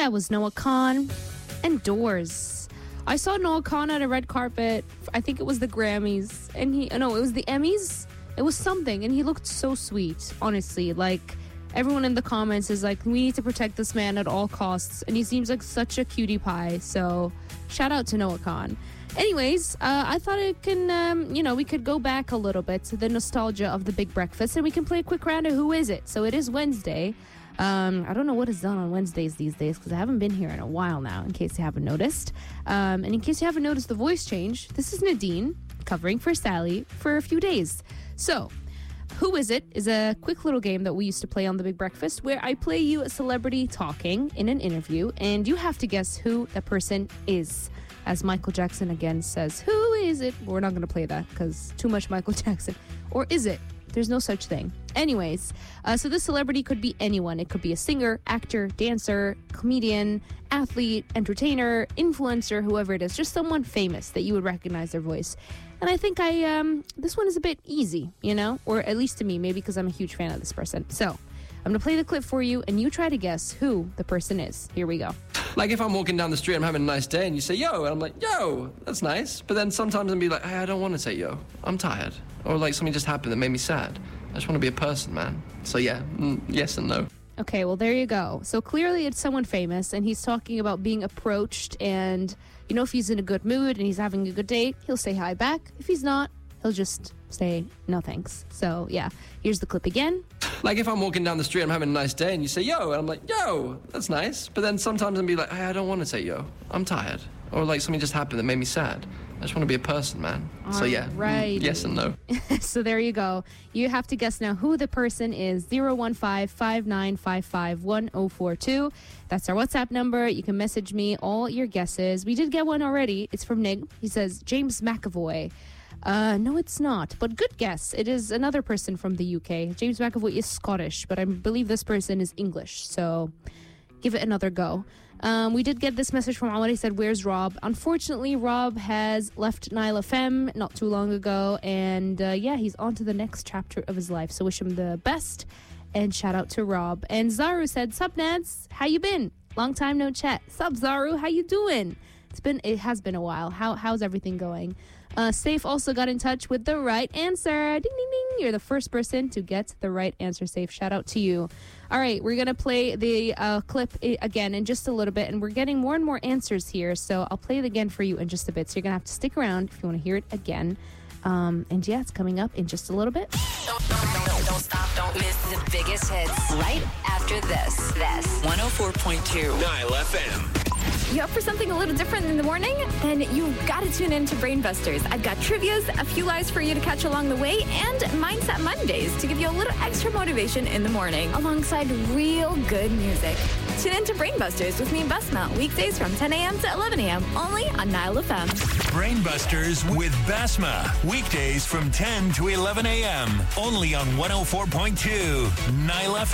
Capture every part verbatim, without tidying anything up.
That was Noah Kahan and Doors. I saw Noah Kahan at a red carpet. I think it was the Grammys. And he, no, it was the Emmys. It was something. And he looked so sweet, honestly. Like, everyone in the comments is like, we need to protect this man at all costs. And he seems like such a cutie pie. So, shout out to Noah Kahan. Anyways, uh, I thought it can, um, you know, we could go back a little bit to the nostalgia of the Big Breakfast. And we can play a quick round of Who Is It? So, it is Wednesday. Um, I don't know what is done on Wednesdays these days because I haven't been here in a while now, in case you haven't noticed. Um, and in case you haven't noticed the voice change, this is Nadine covering for Sally for a few days. So, Who Is It is a quick little game that we used to play on The Big Breakfast where I play you a celebrity talking in an interview and you have to guess who the person is. As Michael Jackson again says, who is it? We're not going to play that because too much Michael Jackson. Or is it? There's no such thing. Anyways, uh, so this celebrity could be anyone. It could be a singer, actor, dancer, comedian, athlete, entertainer, influencer, whoever it is. Just someone famous that you would recognize their voice. And I think I um, this one is a bit easy, you know? Or at least to me, maybe because I'm a huge fan of this person. So I'm going to play the clip for you and you try to guess who the person is. Here we go. Like if I'm walking down the street, I'm having a nice day and you say, yo, and I'm like, yo, that's nice. But then sometimes I'll be like, hey, I don't want to say yo. I'm tired. Or like something just happened that made me sad. I just want to be a person, man. So yeah, mm, yes and no. Okay, well, there you go. So clearly it's someone famous and he's talking about being approached and, you know, if he's in a good mood and he's having a good day, he'll say hi back. If he's not, he'll just say no thanks. So yeah, here's the clip again. Like if I'm walking down the street, I'm having a nice day and you say, yo, and I'm like, yo, that's nice. But then sometimes I'll be like, hey, I don't want to say yo. I'm tired. Or like something just happened that made me sad. I just want to be a person, man. All so yeah, right. mm, yes and no. So there you go. You have to guess now who the person is. zero one five, five nine five five, one zero four two. That's our WhatsApp number. You can message me all your guesses. We did get one already. It's from Nig. He says, James McAvoy. Uh, no, it's not. But good guess. It is another person from the U K. James McAvoy is Scottish, but I believe this person is English. So give it another go. Um, we did get this message from Awad. He said, where's Rob? Unfortunately, Rob has left Nile F M not too long ago. And uh, yeah, he's on to the next chapter of his life. So wish him the best. And shout out to Rob. And Zaru said, sup, Nads? How you been? Long time no chat. Sup, Zaru? How you doing? It's been, it has been a while. How How's everything going? Uh, Safe also got in touch with the right answer. Ding, ding, ding. You're the first person to get the right answer, Safe. Shout out to you. All right, we're going to play the uh, clip again in just a little bit, and we're getting more and more answers here, so I'll play it again for you in just a bit. So you're going to have to stick around if you want to hear it again. Um, and yeah, it's coming up in just a little bit. Don't, don't, don't, don't stop, don't miss the biggest hits right after this. This one oh four point two Nile F M. You up for something a little different in the morning? Then you've got to tune in to Brainbusters. I've got trivias, a few lies for you to catch along the way, and Mindset Mondays to give you a little extra motivation in the morning, alongside real good music. Tune in to Brainbusters with me and Basma, weekdays from ten a.m. to eleven a.m., only on Nile F M. Brainbusters with Basma, weekdays from ten to eleven a.m., only on one oh four point two Nile F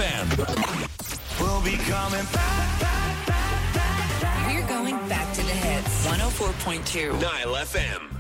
M. We'll be coming back, back, back, back, back. We're going back to the hits. one oh four point two Nile F M.